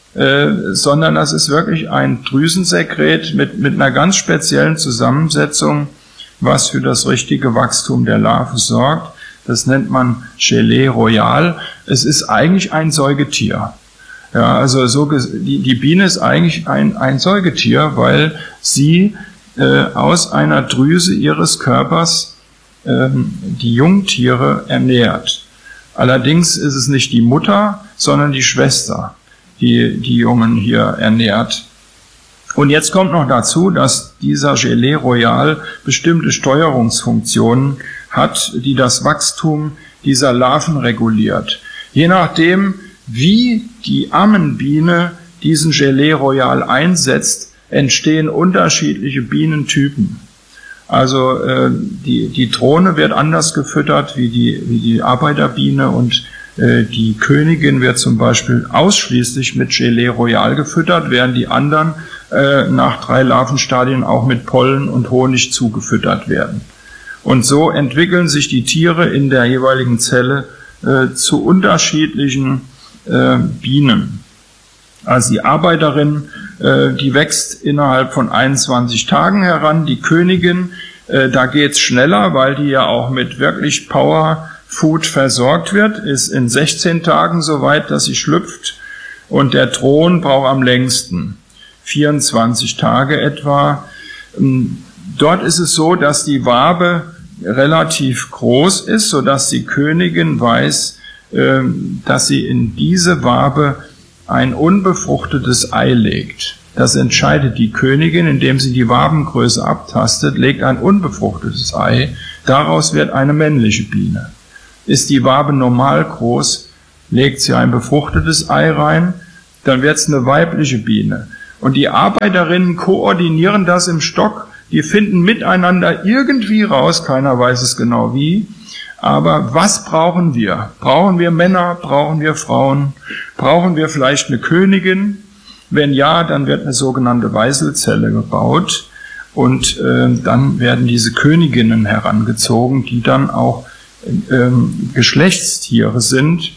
sondern das ist wirklich ein Drüsensekret mit einer ganz speziellen Zusammensetzung, was für das richtige Wachstum der Larve sorgt. Das nennt man Gelée Royale. Es ist eigentlich ein Säugetier. Ja, also die Biene ist eigentlich ein Säugetier, weil sie aus einer Drüse ihres Körpers die Jungtiere ernährt. Allerdings ist es nicht die Mutter, sondern die Schwester, die Jungen hier ernährt. Und jetzt kommt noch dazu, dass dieser Gelée Royale bestimmte Steuerungsfunktionen hat, die das Wachstum dieser Larven reguliert. Je nachdem, wie die Ammenbiene diesen Gelée Royale einsetzt, entstehen unterschiedliche Bienentypen. Also die Drohne wird anders gefüttert wie die Arbeiterbiene und die Königin wird zum Beispiel ausschließlich mit Gelée Royale gefüttert, während die anderen nach 3 Larvenstadien auch mit Pollen und Honig zugefüttert werden. Und so entwickeln sich die Tiere in der jeweiligen Zelle zu unterschiedlichen Bienen. Also die Arbeiterin, die wächst innerhalb von 21 Tagen heran. Die Königin, da geht's schneller, weil die ja auch mit wirklich Power Food versorgt wird, ist in 16 Tagen so weit, dass sie schlüpft. Und der Thron braucht am längsten, 24 Tage etwa. Dort ist es so, dass die Wabe relativ groß ist, sodass die Königin weiß, dass sie in diese Wabe ein unbefruchtetes Ei legt. Das entscheidet die Königin, indem sie die Wabengröße abtastet, legt ein unbefruchtetes Ei. Daraus wird eine männliche Biene. Ist die Wabe normal groß, legt sie ein befruchtetes Ei rein, dann wird es eine weibliche Biene. Und die Arbeiterinnen koordinieren das im Stock, die finden miteinander irgendwie raus, keiner weiß es genau wie, aber was brauchen wir? Brauchen wir Männer? Brauchen wir Frauen? Brauchen wir vielleicht eine Königin? Wenn ja, dann wird eine sogenannte Weißelzelle gebaut und dann werden diese Königinnen herangezogen, die dann auch Geschlechtstiere sind.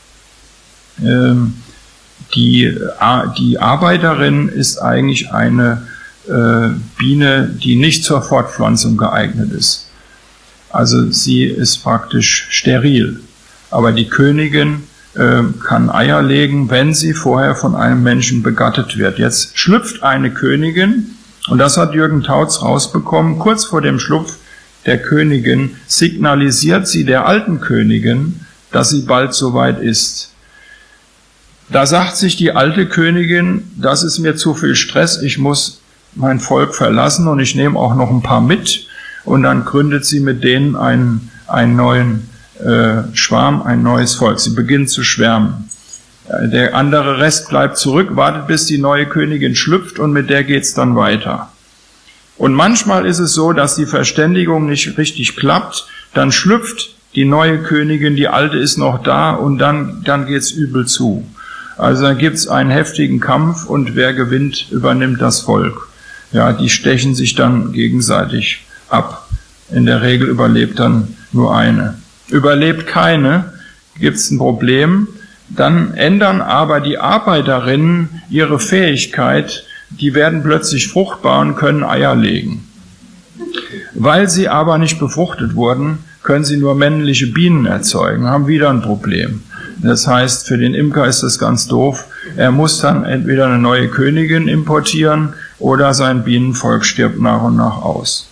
Die Arbeiterin ist eigentlich eine Biene, die nicht zur Fortpflanzung geeignet ist. Also sie ist praktisch steril. Aber die Königin kann Eier legen, wenn sie vorher von einem Menschen begattet wird. Jetzt schlüpft eine Königin, und das hat Jürgen Tautz rausbekommen, kurz vor dem Schlupf der Königin signalisiert sie der alten Königin, dass sie bald soweit ist. Da sagt sich die alte Königin, das ist mir zu viel Stress, ich muss mein Volk verlassen und ich nehme auch noch ein paar mit, und dann gründet sie mit denen einen neuen Schwarm, ein neues Volk. Sie beginnt zu schwärmen. Der andere Rest bleibt zurück, wartet bis die neue Königin schlüpft und mit der geht's dann weiter. Und manchmal ist es so, dass die Verständigung nicht richtig klappt, dann schlüpft die neue Königin, die alte ist noch da und dann geht's übel zu. Also dann gibt's einen heftigen Kampf und wer gewinnt, übernimmt das Volk. Ja, die stechen sich dann gegenseitig ab. In der Regel überlebt dann nur eine. Überlebt keine, gibt's ein Problem. Dann ändern aber die Arbeiterinnen ihre Fähigkeit, die werden plötzlich fruchtbar und können Eier legen. Weil sie aber nicht befruchtet wurden, können sie nur männliche Bienen erzeugen, haben wieder ein Problem. Das heißt, für den Imker ist das ganz doof. Er muss dann entweder eine neue Königin importieren oder sein Bienenvolk stirbt nach und nach aus.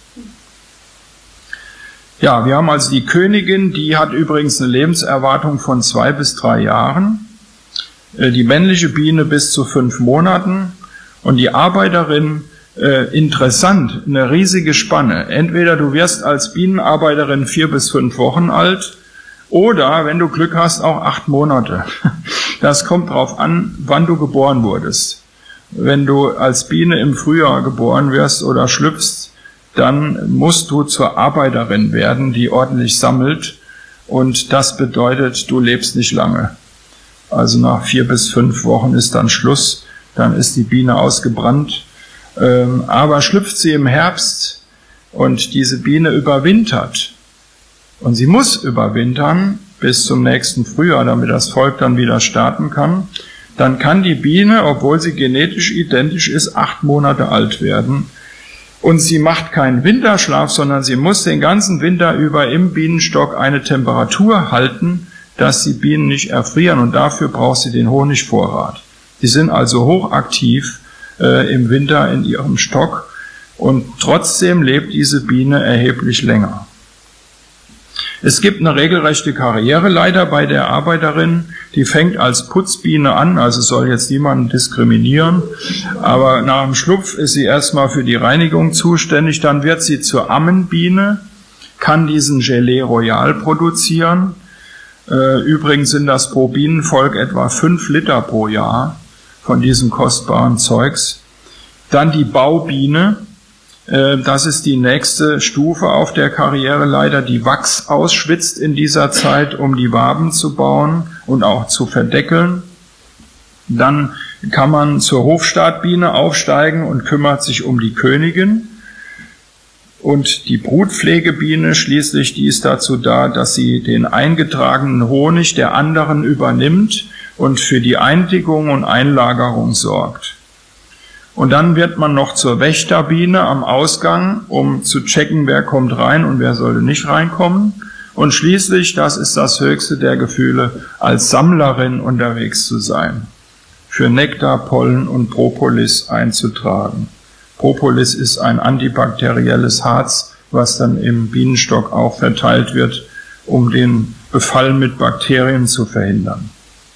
Ja, wir haben also die Königin, die hat übrigens eine Lebenserwartung von 2 bis 3 Jahren, die männliche Biene bis zu 5 Monaten und die Arbeiterin, interessant, eine riesige Spanne. Entweder du wirst als Bienenarbeiterin 4 bis 5 Wochen alt oder, wenn du Glück hast, auch 8 Monate. Das kommt drauf an, wann du geboren wurdest. Wenn du als Biene im Frühjahr geboren wirst oder schlüpfst, dann musst du zur Arbeiterin werden, die ordentlich sammelt. Und das bedeutet, du lebst nicht lange. Also nach 4 bis 5 Wochen ist dann Schluss, dann ist die Biene ausgebrannt. Aber schlüpft sie im Herbst und diese Biene überwintert, und sie muss überwintern bis zum nächsten Frühjahr, damit das Volk dann wieder starten kann, dann kann die Biene, obwohl sie genetisch identisch ist, 8 Monate alt werden. Und sie macht keinen Winterschlaf, sondern sie muss den ganzen Winter über im Bienenstock eine Temperatur halten, dass die Bienen nicht erfrieren. Und dafür braucht sie den Honigvorrat. Die sind also hochaktiv im Winter in ihrem Stock. Und trotzdem lebt diese Biene erheblich länger. Es gibt eine regelrechte Karriereleiter bei der Arbeiterin, die fängt als Putzbiene an, also soll jetzt niemanden diskriminieren, aber nach dem Schlupf ist sie erstmal für die Reinigung zuständig, dann wird sie zur Ammenbiene, kann diesen Gelee Royal produzieren. Übrigens sind das pro Bienenvolk etwa 5 Liter pro Jahr von diesem kostbaren Zeugs. Dann die Baubiene. Das ist die nächste Stufe auf der Karriereleiter, die Wachs ausschwitzt in dieser Zeit, um die Waben zu bauen und auch zu verdeckeln. Dann kann man zur Hofstaatbiene aufsteigen und kümmert sich um die Königin. Und die Brutpflegebiene schließlich, die ist dazu da, dass sie den eingetragenen Honig der anderen übernimmt und für die Eindickung und Einlagerung sorgt. Und dann wird man noch zur Wächterbiene am Ausgang, um zu checken, wer kommt rein und wer sollte nicht reinkommen. Und schließlich, das ist das höchste der Gefühle, als Sammlerin unterwegs zu sein, für Nektar, Pollen und Propolis einzutragen. Propolis ist ein antibakterielles Harz, was dann im Bienenstock auch verteilt wird, um den Befall mit Bakterien zu verhindern.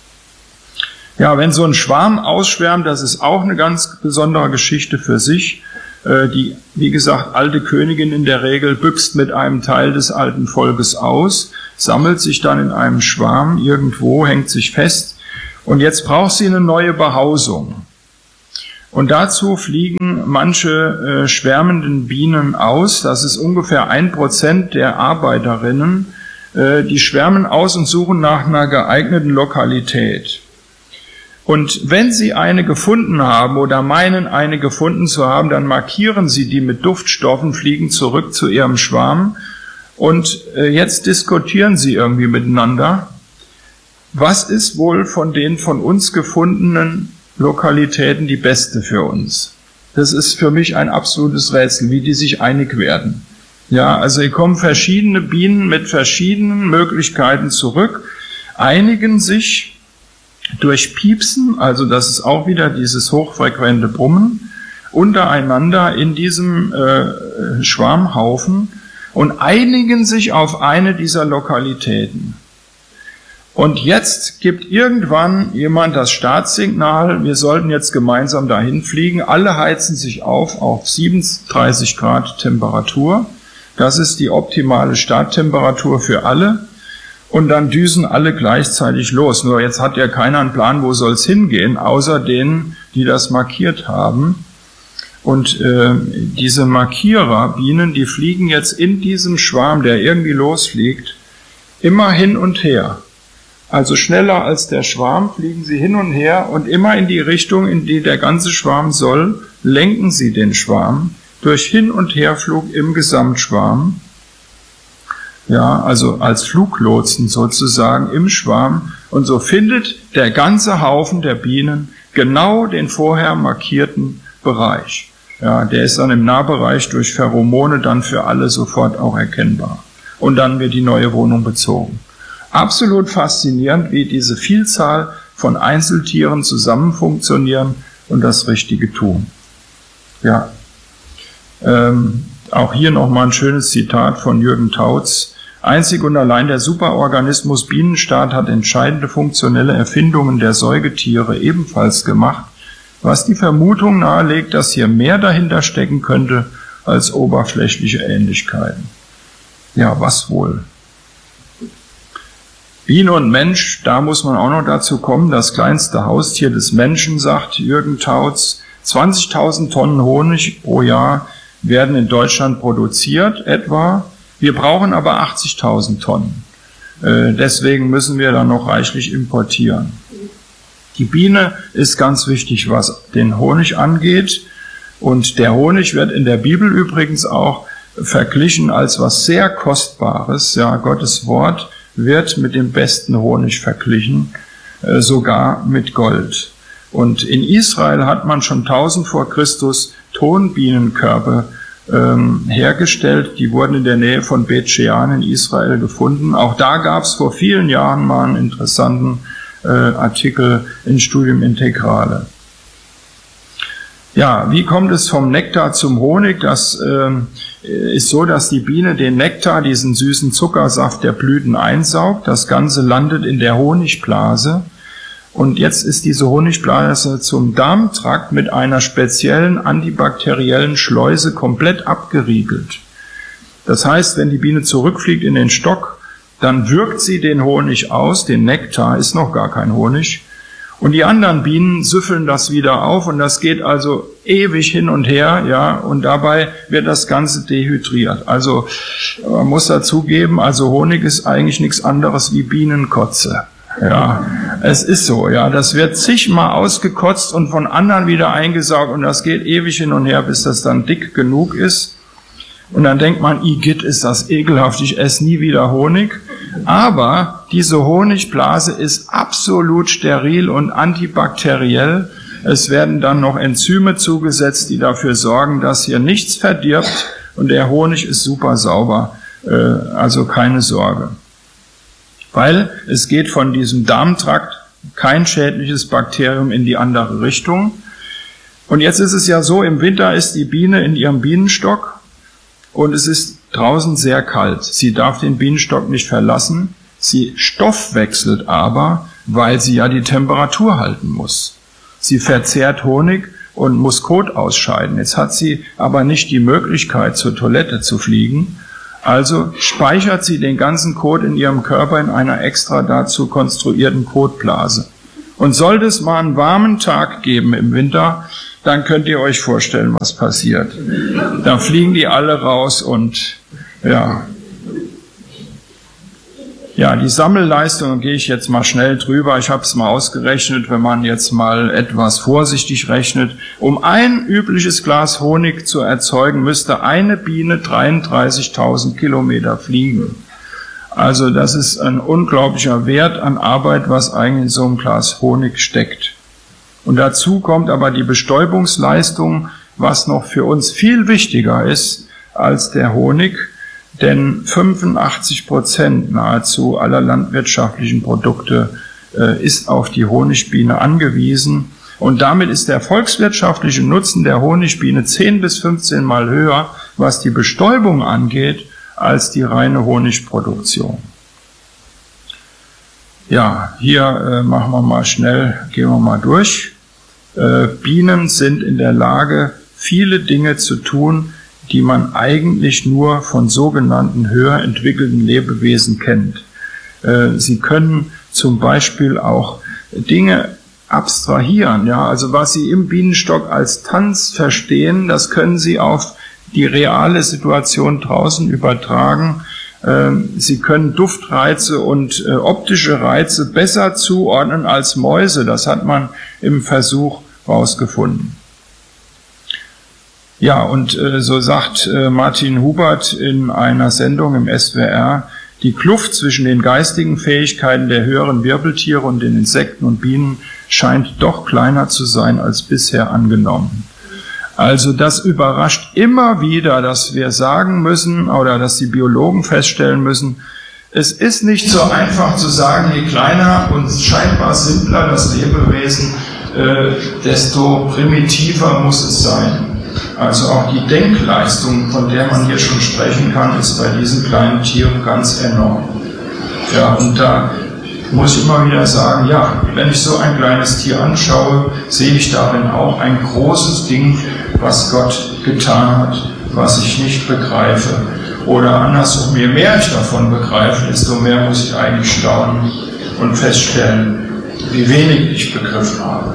Ja, wenn so ein Schwarm ausschwärmt, das ist auch eine ganz besondere Geschichte für sich. Die, wie gesagt, alte Königin in der Regel büchst mit einem Teil des alten Volkes aus, sammelt sich dann in einem Schwarm irgendwo, hängt sich fest und jetzt braucht sie eine neue Behausung. Und dazu fliegen manche schwärmenden Bienen aus, das ist ungefähr 1% der Arbeiterinnen, die schwärmen aus und suchen nach einer geeigneten Lokalität. Und wenn sie eine gefunden haben oder meinen, eine gefunden zu haben, dann markieren sie die mit Duftstoffen, fliegen zurück zu ihrem Schwarm und jetzt diskutieren sie irgendwie miteinander. Was ist wohl von den von uns gefundenen Lokalitäten die beste für uns? Das ist für mich ein absolutes Rätsel, wie die sich einig werden. Ja, also hier kommen verschiedene Bienen mit verschiedenen Möglichkeiten zurück, einigen sich durch Piepsen, also das ist auch wieder dieses hochfrequente Brummen, untereinander in diesem Schwarmhaufen und einigen sich auf eine dieser Lokalitäten. Und jetzt gibt irgendwann jemand das Startsignal, wir sollten jetzt gemeinsam dahin fliegen, alle heizen sich auf 37 Grad Temperatur, das ist die optimale Starttemperatur für alle. Und dann düsen alle gleichzeitig los. Nur jetzt hat ja keiner einen Plan, wo soll es hingehen, außer denen, die das markiert haben. Und diese Markiererbienen, die fliegen jetzt in diesem Schwarm, der irgendwie losfliegt, immer hin und her. Also schneller als der Schwarm fliegen sie hin und her und immer in die Richtung, in die der ganze Schwarm soll, lenken sie den Schwarm durch Hin- und Herflug im Gesamtschwarm. Ja, also als Fluglotsen sozusagen im Schwarm. Und so findet der ganze Haufen der Bienen genau den vorher markierten Bereich. Ja, der ist dann im Nahbereich durch Pheromone dann für alle sofort auch erkennbar. Und dann wird die neue Wohnung bezogen. Absolut faszinierend, wie diese Vielzahl von Einzeltieren zusammen funktionieren und das Richtige tun. Ja, auch hier nochmal ein schönes Zitat von Jürgen Tautz. Einzig und allein der Superorganismus Bienenstaat hat entscheidende funktionelle Erfindungen der Säugetiere ebenfalls gemacht, was die Vermutung nahelegt, dass hier mehr dahinter stecken könnte als oberflächliche Ähnlichkeiten. Ja, was wohl? Biene und Mensch, da muss man auch noch dazu kommen, das kleinste Haustier des Menschen, sagt Jürgen Tautz, 20.000 Tonnen Honig pro Jahr werden in Deutschland produziert, etwa. Wir brauchen aber 80.000 Tonnen. Deswegen müssen wir dann noch reichlich importieren. Die Biene ist ganz wichtig, was den Honig angeht. Und der Honig wird in der Bibel übrigens auch verglichen als was sehr Kostbares. Ja, Gottes Wort wird mit dem besten Honig verglichen, sogar mit Gold. Und in Israel hat man schon 1000 vor Christus Tonbienenkörbe hergestellt. Die wurden in der Nähe von Bet Shean in Israel gefunden. Auch da gab es vor vielen Jahren mal einen interessanten Artikel in Studium Integrale. Ja, wie kommt es vom Nektar zum Honig? Das ist so, dass die Biene den Nektar, diesen süßen Zuckersaft der Blüten einsaugt. Das Ganze landet in der Honigblase. Und jetzt ist diese Honigblase zum Darmtrakt mit einer speziellen antibakteriellen Schleuse komplett abgeriegelt. Das heißt, wenn die Biene zurückfliegt in den Stock, dann wirkt sie den Honig aus, den Nektar, ist noch gar kein Honig. Und die anderen Bienen süffeln das wieder auf und das geht also ewig hin und her, ja, und dabei wird das Ganze dehydriert. Also man muss dazugeben, also Honig ist eigentlich nichts anderes wie Bienenkotze. Ja, es ist so, ja, das wird zigmal ausgekotzt und von anderen wieder eingesaugt und das geht ewig hin und her, bis das dann dick genug ist. Und dann denkt man, igitt, ist das ekelhaft, ich esse nie wieder Honig. Aber diese Honigblase ist absolut steril und antibakteriell. Es werden dann noch Enzyme zugesetzt, die dafür sorgen, dass hier nichts verdirbt und der Honig ist super sauber, also keine Sorge. Weil es geht von diesem Darmtrakt kein schädliches Bakterium in die andere Richtung. Und jetzt ist es ja so, im Winter ist die Biene in ihrem Bienenstock und es ist draußen sehr kalt. Sie darf den Bienenstock nicht verlassen. Sie stoffwechselt aber, weil sie ja die Temperatur halten muss. Sie verzehrt Honig und muss Kot ausscheiden. Jetzt hat sie aber nicht die Möglichkeit, zur Toilette zu fliegen. Also speichert sie den ganzen Kot in ihrem Körper in einer extra dazu konstruierten Kotblase. Und sollte es mal einen warmen Tag geben im Winter, dann könnt ihr euch vorstellen, was passiert. Da fliegen die alle raus und ja, die Sammelleistung gehe ich jetzt mal schnell drüber. Ich habe es mal ausgerechnet, wenn man jetzt mal etwas vorsichtig rechnet. Um ein übliches Glas Honig zu erzeugen, müsste eine Biene 33.000 Kilometer fliegen. Also das ist ein unglaublicher Wert an Arbeit, was eigentlich in so einem Glas Honig steckt. Und dazu kommt aber die Bestäubungsleistung, was noch für uns viel wichtiger ist als der Honig. Denn 85% nahezu aller landwirtschaftlichen Produkte ist auf die Honigbiene angewiesen. Und damit ist der volkswirtschaftliche Nutzen der Honigbiene 10 bis 15 Mal höher, was die Bestäubung angeht, als die reine Honigproduktion. Ja, hier machen wir mal schnell, gehen wir mal durch. Bienen sind in der Lage, viele Dinge zu tun, die man eigentlich nur von sogenannten höher entwickelten Lebewesen kennt. Sie können zum Beispiel auch Dinge abstrahieren, ja, also was Sie im Bienenstock als Tanz verstehen, das können Sie auf die reale Situation draußen übertragen. Sie können Duftreize und optische Reize besser zuordnen als Mäuse, das hat man im Versuch rausgefunden. Ja, und so sagt Martin Hubert in einer Sendung im SWR, die Kluft zwischen den geistigen Fähigkeiten der höheren Wirbeltiere und den Insekten und Bienen scheint doch kleiner zu sein als bisher angenommen. Also das überrascht immer wieder, dass wir sagen müssen oder dass die Biologen feststellen müssen, es ist nicht so einfach zu sagen, je kleiner und scheinbar simpler das Lebewesen, desto primitiver muss es sein. Also auch die Denkleistung, von der man hier schon sprechen kann, ist bei diesen kleinen Tieren ganz enorm. Ja, und da muss ich immer wieder sagen, ja, wenn ich so ein kleines Tier anschaue, sehe ich darin auch ein großes Ding, was Gott getan hat, was ich nicht begreife. Oder andersrum, je mehr ich davon begreife, desto mehr muss ich eigentlich staunen und feststellen, wie wenig ich begriffen habe.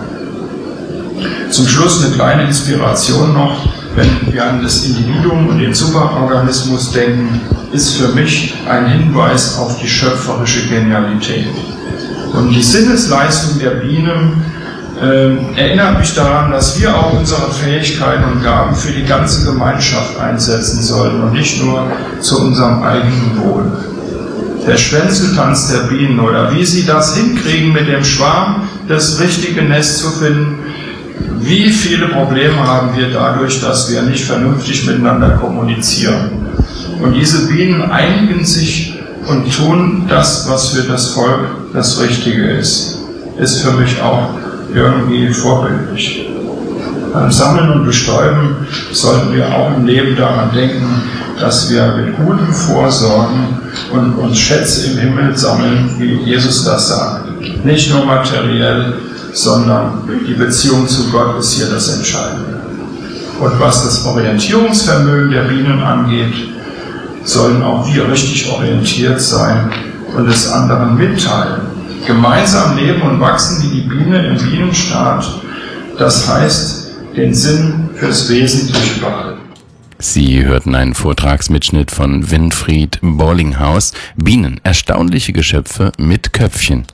Zum Schluss eine kleine Inspiration noch, wenn wir an das Individuum und den Superorganismus denken, ist für mich ein Hinweis auf die schöpferische Genialität. Und die Sinnesleistung der Bienen erinnert mich daran, dass wir auch unsere Fähigkeiten und Gaben für die ganze Gemeinschaft einsetzen sollten und nicht nur zu unserem eigenen Wohl. Der Schwänzeltanz der Bienen oder wie sie das hinkriegen, mit dem Schwarm das richtige Nest zu finden. Wie viele Probleme haben wir dadurch, dass wir nicht vernünftig miteinander kommunizieren? Und diese Bienen einigen sich und tun das, was für das Volk das Richtige ist. Ist für mich auch irgendwie vorbildlich. Beim Sammeln und Bestäuben sollten wir auch im Leben daran denken, dass wir mit gutem Vorsorgen und uns Schätze im Himmel sammeln, wie Jesus das sagt. Nicht nur materiell, sondern die Beziehung zu Gott ist hier das Entscheidende. Und was das Orientierungsvermögen der Bienen angeht, sollen auch wir richtig orientiert sein und es anderen mitteilen. Gemeinsam leben und wachsen wie die Biene im Bienenstaat, das heißt, den Sinn fürs Wesentliche behalten. Sie hörten einen Vortragsmitschnitt von Winfried Bollinghaus, Bienen, erstaunliche Geschöpfe mit Köpfchen.